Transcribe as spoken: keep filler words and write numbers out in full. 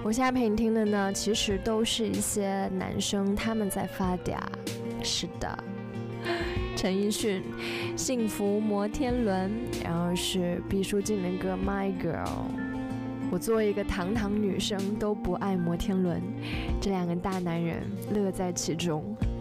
我现在陪你听的呢，其实都是一些男生他们在发嗲。是的，陈奕迅《幸福摩天轮》，然后是毕书尽的歌《My Girl》。我作为一个堂堂女生都不爱摩天轮，这两个大男人乐在其中。